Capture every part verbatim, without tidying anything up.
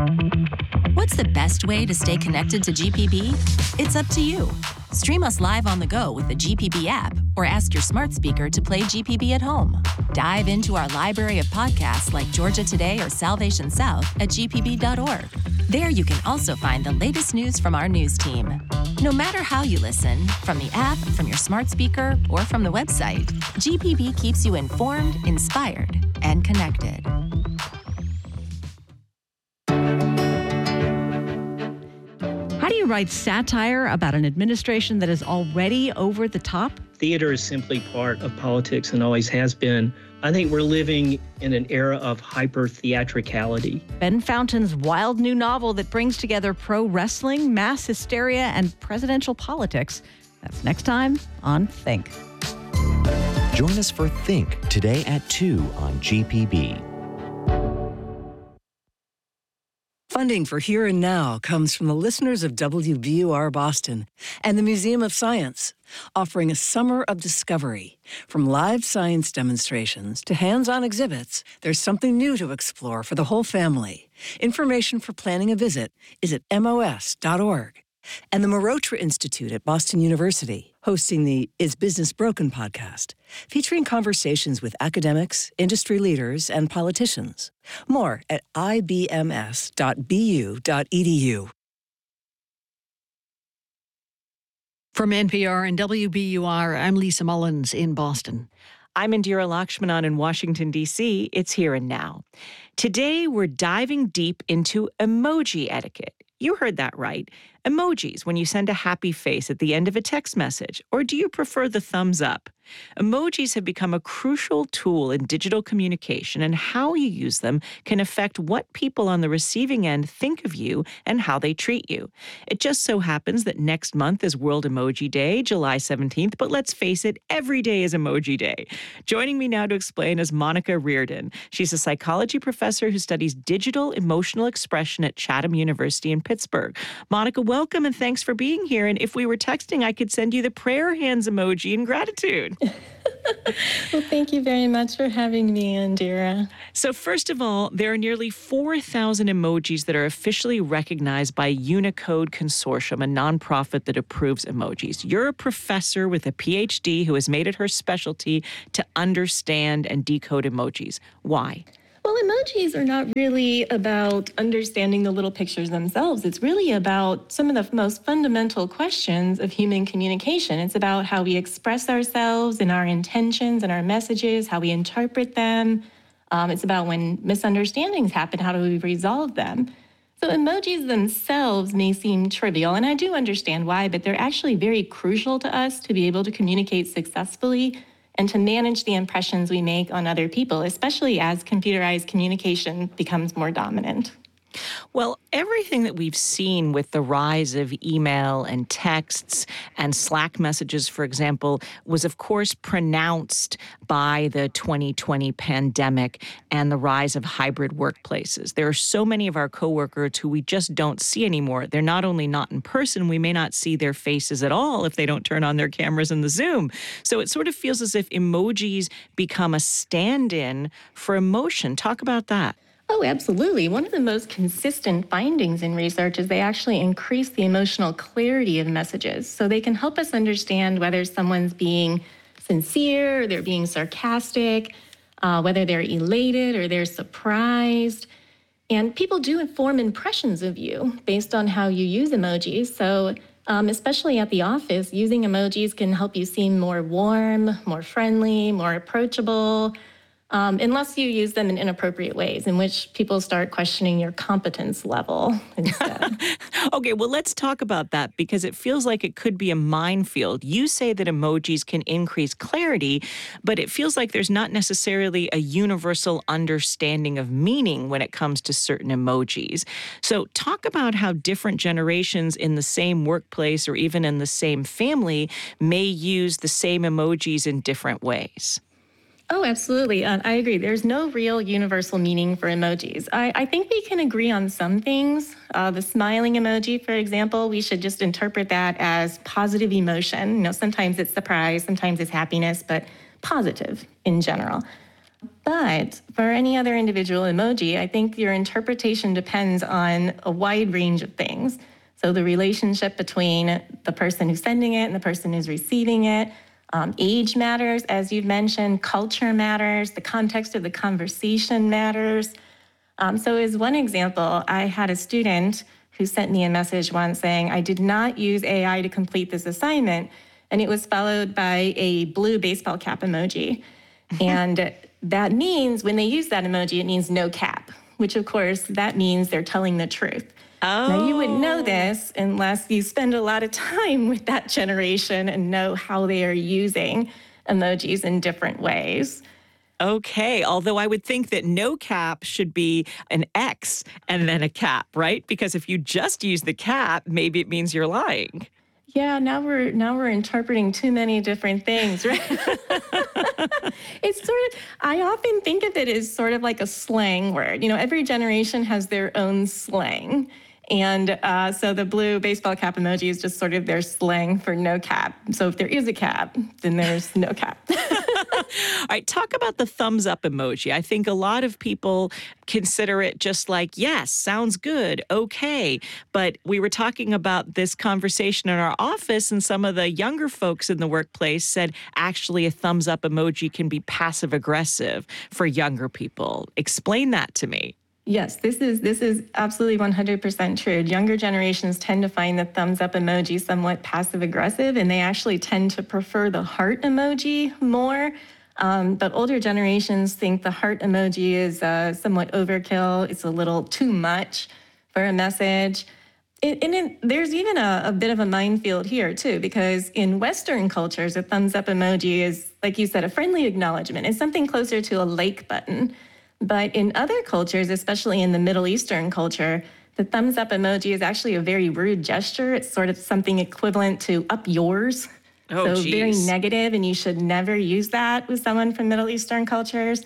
What's the best way to stay connected to G P B? It's up to you. Stream us live on the go with the G P B app or ask your smart speaker to play G P B at home. Dive into our library of podcasts like Georgia Today or Salvation South at g p b dot org. There you can also find the latest news from our news team. No matter how you listen, from the app, from your smart speaker, or from the website, G P B keeps you informed, inspired, and connected. How do you write satire about an administration that is already over the top? Theater is simply part of politics and always has been. I think we're living in an era of hyper-theatricality. Ben Fountain's wild new novel that brings together pro wrestling, mass hysteria, and presidential politics. That's next time on Think. Join us for Think today at two on G P B. Funding for Here and Now comes from the listeners of W B U R Boston and the Museum of Science, offering a summer of discovery. From live science demonstrations to hands-on exhibits, there's something new to explore for the whole family. Information for planning a visit is at M O S dot org. And the Marotra Institute at Boston University, hosting the Is Business Broken podcast, featuring conversations with academics, industry leaders, and politicians. More at I B M S dot B U dot E D U. From N P R and W B U R, I'm Lisa Mullins in Boston. I'm Indira Lakshmanan in Washington, D C. It's Here and Now. Today, we're diving deep into emoji etiquette. You heard that right. Emojis when you send a happy face at the end of a text message, or do you prefer the thumbs up? Emojis have become a crucial tool in digital communication, and how you use them can affect what people on the receiving end think of you and how they treat you. It just so happens that next month is World Emoji Day, July seventeenth, but let's face it, every day is Emoji Day. Joining me now to explain is Monica Reardon. She's a psychology professor who studies digital emotional expression at Chatham University in Pittsburgh. Monica, welcome and thanks for being here. And if we were texting, I could send you the prayer hands emoji in gratitude. Well, thank you very much for having me, Indira. So first of all, there are nearly four thousand emojis that are officially recognized by Unicode Consortium, a nonprofit that approves emojis. You're a professor with a P H D who has made it her specialty to understand and decode emojis. Why? Well, emojis are not really about understanding the little pictures themselves. It's really about some of the most fundamental questions of human communication. It's about how we express ourselves and our intentions and our messages, how we interpret them. Um, it's about when misunderstandings happen, how do we resolve them? So emojis themselves may seem trivial, and I do understand why, but they're actually very crucial to us to be able to communicate successfully and to manage the impressions we make on other people, especially as computerized communication becomes more dominant. Well, everything that we've seen with the rise of email and texts and Slack messages, for example, was, of course, pronounced by the twenty twenty pandemic and the rise of hybrid workplaces. There are so many of our coworkers who we just don't see anymore. They're not only not in person, we may not see their faces at all if they don't turn on their cameras in the Zoom. So it sort of feels as if emojis become a stand-in for emotion. Talk about that. Oh, absolutely. One of the most consistent findings in research is they actually increase the emotional clarity of messages. So they can help us understand whether someone's being sincere, or they're being sarcastic, uh, whether they're elated or they're surprised. And people do form impressions of you based on how you use emojis. So um, especially at the office, using emojis can help you seem more warm, more friendly, more approachable. Um, unless you use them in inappropriate ways, in which people start questioning your competence level instead. Okay, well, let's talk about that because it feels like it could be a minefield. You say that emojis can increase clarity, but it feels like there's not necessarily a universal understanding of meaning when it comes to certain emojis. So talk about how different generations in the same workplace or even in the same family may use the same emojis in different ways. Oh, absolutely. Uh, I agree. There's no real universal meaning for emojis. I, I think we can agree on some things. Uh, the smiling emoji, for example, we should just interpret that as positive emotion. You know, sometimes it's surprise, sometimes it's happiness, but positive in general. But for any other individual emoji, I think your interpretation depends on a wide range of things. So the relationship between the person who's sending it and the person who's receiving it. Um, age matters, as you've mentioned. Culture matters. The context of the conversation matters. Um, so as one example, I had a student who sent me a message once saying, I did not use A I to complete this assignment. And it was followed by a blue baseball cap emoji. And that means when they use that emoji, it means no cap, which of course, that means they're telling the truth. Oh. Now, you wouldn't know this unless you spend a lot of time with that generation and know how they are using emojis in different ways. Okay, although I would think that no cap should be an X and then a cap, right? Because if you just use the cap, maybe it means you're lying. Yeah, now we're now we're interpreting too many different things, right? It's sort of, I often think of it as sort of like a slang word. You know, every generation has their own slang. And uh, so the blue baseball cap emoji is just sort of their slang for no cap. So if there is a cap, then there's no cap. All right, talk about the thumbs up emoji. I think a lot of people consider it just like, yes, sounds good, okay. But we were talking about this conversation in our office, and some of the younger folks in the workplace said actually a thumbs up emoji can be passive aggressive for younger people. Explain that to me. Yes, this is this is absolutely one hundred percent true. Younger generations tend to find the thumbs up emoji somewhat passive aggressive, and they actually tend to prefer the heart emoji more. Um, but older generations think the heart emoji is uh, somewhat overkill. It's a little too much for a message. It, and it, there's even a, a bit of a minefield here, too, because in Western cultures, a thumbs up emoji is, like you said, a friendly acknowledgement. It's something closer to a like button. But in other cultures, especially in the Middle Eastern culture, the thumbs up emoji is actually a very rude gesture. It's sort of something equivalent to up yours. Oh, so geez. very negative, and you should never use that with someone from Middle Eastern cultures.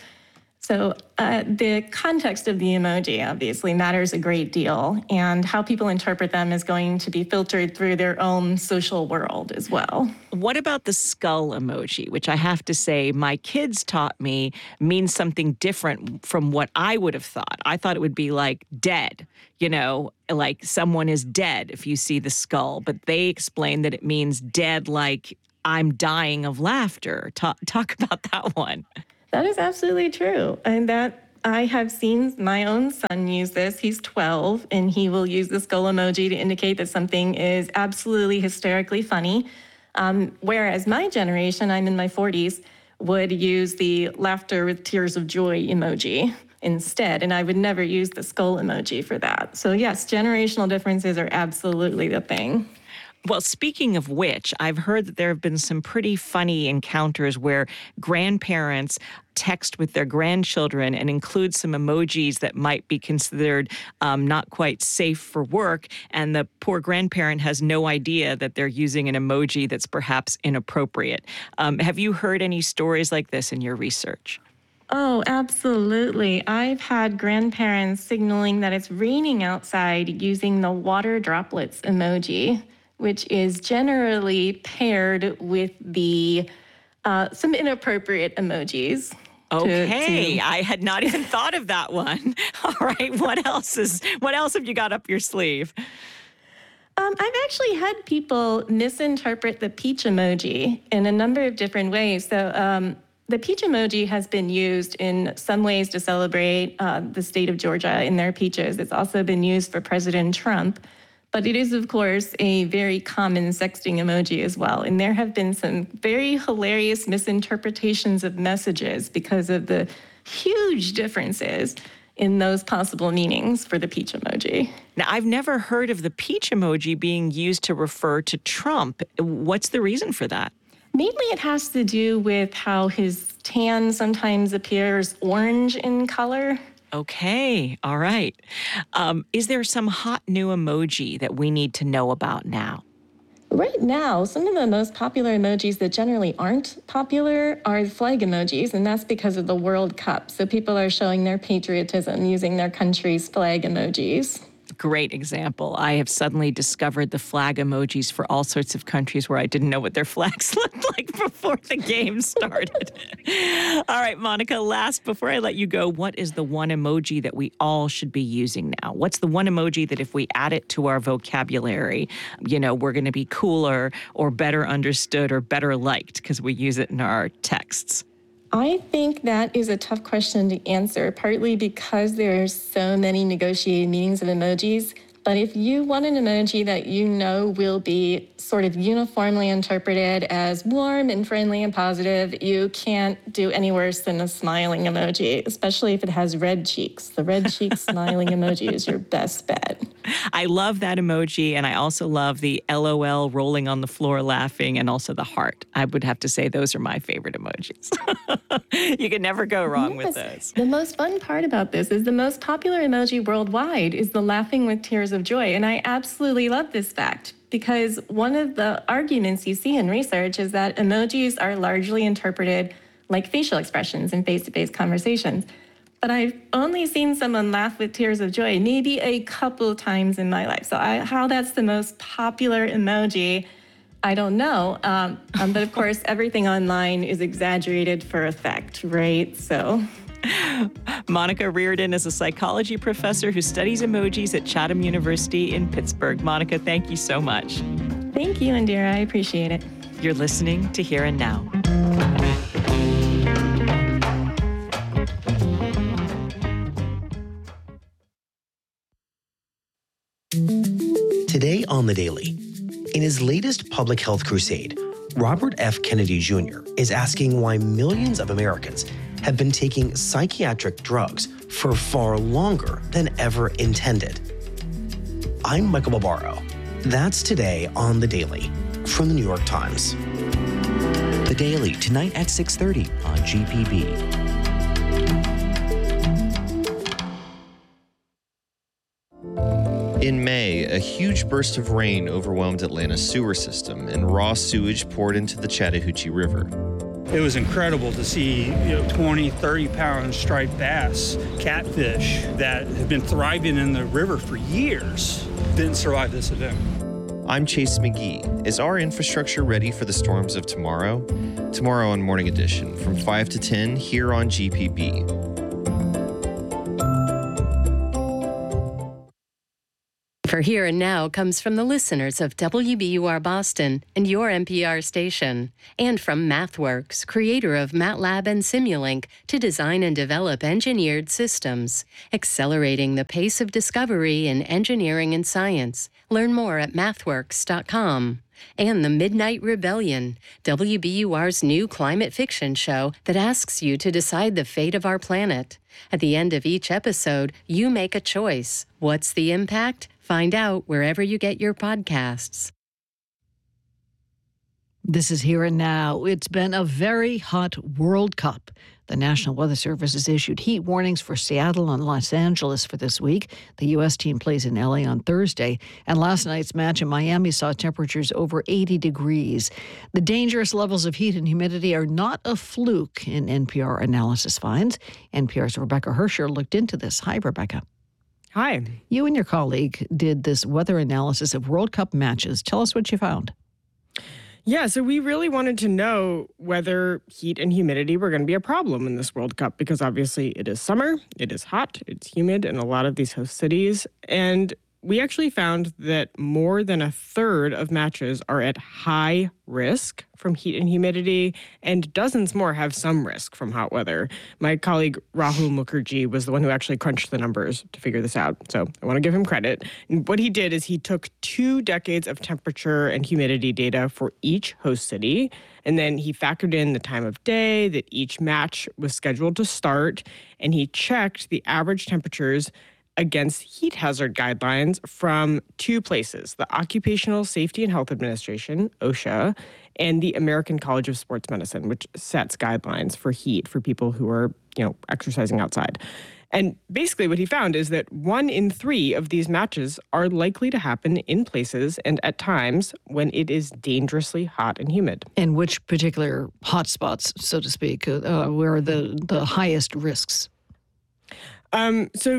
So uh, the context of the emoji obviously matters a great deal, and how people interpret them is going to be filtered through their own social world as well. What about the skull emoji, which I have to say my kids taught me means something different from what I would have thought. I thought it would be like dead, you know, like someone is dead if you see the skull, but they explained that it means dead like I'm dying of laughter. Talk, talk about that one. That is absolutely true. And that I have seen my own son use this. He's twelve, and he will use the skull emoji to indicate that something is absolutely hysterically funny. Um, whereas my generation, I'm in my forties, would use the laughter with tears of joy emoji instead. And I would never use the skull emoji for that. So yes, generational differences are absolutely the thing. Well, speaking of which, I've heard that there have been some pretty funny encounters where grandparents text with their grandchildren and include some emojis that might be considered um, not quite safe for work, and the poor grandparent has no idea that they're using an emoji that's perhaps inappropriate. Um, have you heard any stories like this in your research? Oh, absolutely. I've had grandparents signaling that it's raining outside using the water droplets emoji, which is generally paired with the uh, some inappropriate emojis. Okay, to, to... I had not even thought of that one. All right, what else is what else have you got up your sleeve? Um, I've actually had people misinterpret the peach emoji in a number of different ways. So um, the peach emoji has been used in some ways to celebrate uh, the state of Georgia in their peaches. It's also been used for President Trump. But it is, of course, a very common sexting emoji as well. And there have been some very hilarious misinterpretations of messages because of the huge differences in those possible meanings for the peach emoji. Now, I've never heard of the peach emoji being used to refer to Trump. What's the reason for that? Mainly it has to do with how his tan sometimes appears orange in color. Okay, all right. Um, is there some hot new emoji that we need to know about now? Right now, some of the most popular emojis that generally aren't popular are flag emojis, and that's because of the World Cup. So people are showing their patriotism using their country's flag emojis. great example. I have suddenly discovered the flag emojis for all sorts of countries where I didn't know what their flags looked like before the game started. All right, Monica, last, before I let you go, what is the one emoji that we all should be using now? What's the one emoji that if we add it to our vocabulary, you know, we're going to be cooler or better understood or better liked because we use it in our texts? I think that is a tough question to answer, partly because there are so many negotiated meanings of emojis. But if you want an emoji that you know will be sort of uniformly interpreted as warm and friendly and positive, you can't do any worse than a smiling emoji, especially if it has red cheeks. The red cheeks smiling emoji is your best bet. I love that emoji, and I also love the L O L rolling on the floor laughing, and also the heart. I would have to say those are my favorite emojis. You can never go wrong yes. with those. The most fun part about this is the most popular emoji worldwide is the laughing with tears of joy, and I absolutely love this fact because one of the arguments you see in research is that emojis are largely interpreted like facial expressions in face-to-face conversations. But I've only seen someone laugh with tears of joy maybe a couple times in my life. So I, how that's the most popular emoji, I don't know. Um, um, but of course, everything online is exaggerated for effect, right? So... Monica Reardon is a psychology professor who studies emojis at Chatham University in Pittsburgh. Monica, thank you so much. Thank you, Indira. I appreciate it. You're listening to Here and Now. Today on The Daily, in his latest public health crusade, Robert F. Kennedy Junior is asking why millions of Americans have been taking psychiatric drugs for far longer than ever intended. I'm Michael Barbaro. That's today on The Daily from The New York Times. The Daily, tonight at six thirty on G P B. In May, a huge burst of rain overwhelmed Atlanta's sewer system, and raw sewage poured into the Chattahoochee River. It was incredible to see, you know, twenty, thirty pound striped bass, catfish that have been thriving in the river for years, didn't survive this event. I'm Chase McGee. Is our infrastructure ready for the storms of tomorrow? Tomorrow on Morning Edition from five to ten here on G P B. For Here and Now comes from the listeners of W B U R Boston and your N P R station, and from MathWorks, creator of MATLAB and Simulink, to design and develop engineered systems, accelerating the pace of discovery in engineering and science. Learn more at mathworks dot com. And The Midnight Rebellion, W B U R's new climate fiction show that asks you to decide the fate of our planet. At the end of each episode, you make a choice. What's the impact? Find out wherever you get your podcasts. This is Here and Now. It's been a very hot World Cup. The National Weather Service has issued heat warnings for Seattle and Los Angeles for this week. The U S team plays in L A on Thursday. And last night's match in Miami saw temperatures over eighty degrees. The dangerous levels of heat and humidity are not a fluke, in N P R analysis finds. N P R's Rebecca Hersher looked into this. Hi, Rebecca. Hi. You and your colleague did this weather analysis of World Cup matches. Tell us what you found. Yeah, so we really wanted to know whether heat and humidity were going to be a problem in this World Cup because obviously it is summer, it is hot, it's humid in a lot of these host cities, and we actually found that more than a third of matches are at high risk from heat and humidity, and dozens more have some risk from hot weather. My colleague Rahul Mukherjee was the one who actually crunched the numbers to figure this out, so I want to give him credit. And what he did is he took two decades of temperature and humidity data for each host city, and then he factored in the time of day that each match was scheduled to start, and he checked the average temperatures against heat hazard guidelines from two places, the Occupational Safety and Health Administration, OSHA, and the American College of Sports Medicine, which sets guidelines for heat for people who are, you know, exercising outside. And basically what he found is that one in three of these matches are likely to happen in places and at times when it is dangerously hot and humid. And which particular hotspots, so to speak, uh, where are the, the highest risks? Um, so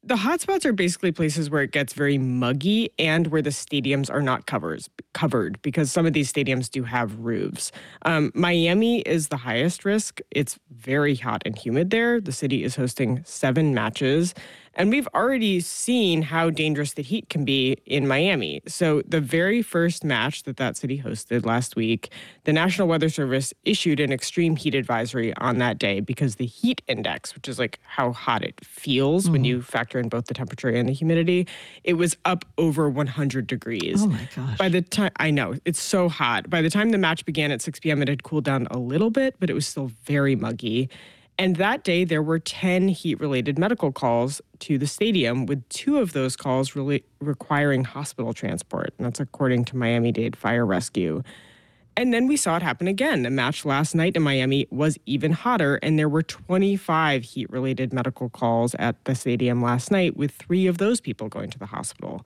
The hotspots are basically places where it gets very muggy and where the stadiums are not covers, covered because some of these stadiums do have roofs. Um, Miami is the highest risk. It's very hot and humid there. The city is hosting seven matches. And we've already seen how dangerous the heat can be in Miami. So the very first match that that city hosted last week, the National Weather Service issued an extreme heat advisory on that day because the heat index, which is like how hot it feels mm-hmm. when you factor in both the temperature and the humidity, it was up over one hundred degrees. Oh my gosh. By the time, I know, it's so hot. By the time the match began at six p.m., it had cooled down a little bit, but it was still very muggy. And that day, there were ten heat-related medical calls to the stadium, with two of those calls really requiring hospital transport. And that's according to Miami-Dade Fire Rescue. And then we saw it happen again. The match last night in Miami was even hotter, and there were twenty-five heat-related medical calls at the stadium last night, with three of those people going to the hospital.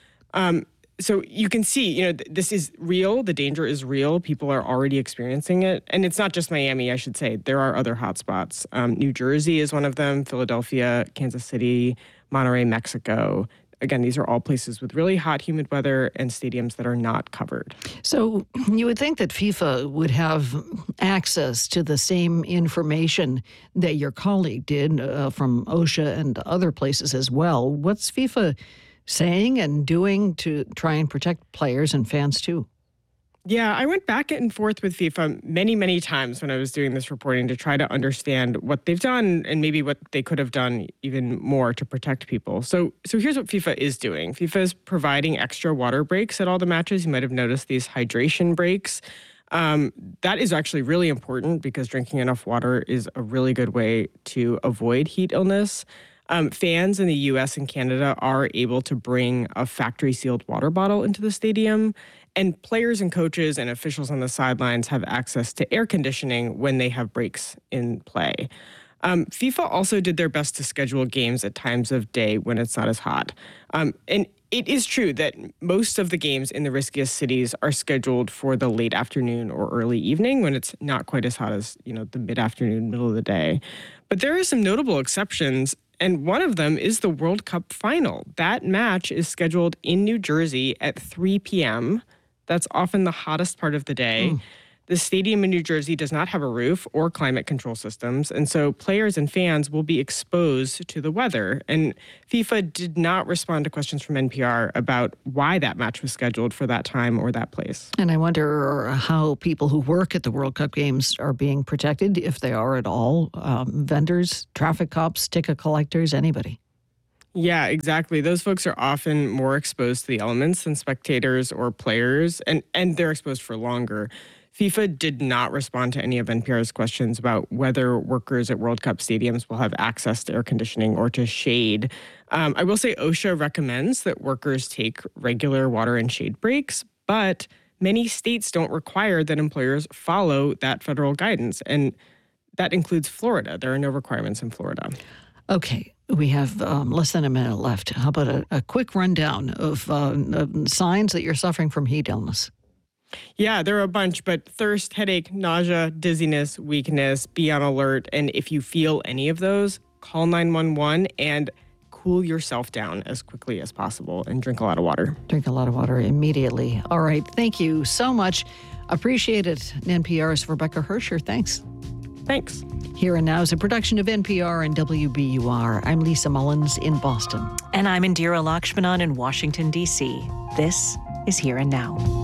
Um, So you can see, you know, th- this is real. The danger is real. People are already experiencing it. And it's not just Miami, I should say. There are other hotspots. Um, New Jersey is one of them, Philadelphia, Kansas City, Monterrey, Mexico. Again, these are all places with really hot, humid weather and stadiums that are not covered. So you would think that FIFA would have access to the same information that your colleague did uh, from OSHA and other places as well. What's FIFA saying and doing to try and protect players and fans too? Yeah, I went back and forth with FIFA many, many times when I was doing this reporting to try to understand what they've done and maybe what they could have done even more to protect people. So so here's what FIFA is doing. FIFA is providing extra water breaks at all the matches. You might have noticed these hydration breaks. Um, that is actually really important because drinking enough water is a really good way to avoid heat illness. Um, fans in the U S and Canada are able to bring a factory-sealed water bottle into the stadium, and players and coaches and officials on the sidelines have access to air conditioning when they have breaks in play. Um, FIFA also did their best to schedule games at times of day when it's not as hot. Um, and it is true that most of the games in the riskiest cities are scheduled for the late afternoon or early evening when it's not quite as hot as, you know, the mid-afternoon, middle of the day. But there are some notable exceptions. And one of them is the World Cup final. That match is scheduled in New Jersey at three p.m. That's often the hottest part of the day. Mm. The stadium in New Jersey does not have a roof or climate control systems, and so players and fans will be exposed to the weather. And FIFA did not respond to questions from N P R about why that match was scheduled for that time or that place. And I wonder how people who work at the World Cup games are being protected, if they are at all. Um, vendors, traffic cops, ticket collectors, anybody. Yeah, exactly. Those folks are often more exposed to the elements than spectators or players, and, and they're exposed for longer. FIFA did not respond to any of N P R's questions about whether workers at World Cup stadiums will have access to air conditioning or to shade. Um, I will say OSHA recommends that workers take regular water and shade breaks, but many states don't require that employers follow that federal guidance, and that includes Florida. There are no requirements in Florida. Okay. We have um, less than a minute left. How about a, a quick rundown of uh, signs that you're suffering from heat illness? Yeah, there are a bunch, but thirst, headache, nausea, dizziness, weakness, be on alert. And if you feel any of those, call nine one one and cool yourself down as quickly as possible and drink a lot of water. Drink a lot of water immediately. All right. Thank you so much. Appreciate it. N P R's Rebecca Hersher. Thanks. Thanks. Here and Now is a production of N P R and W B U R. I'm Lisa Mullins in Boston. And I'm Indira Lakshmanan in Washington, D C. This is Here and Now.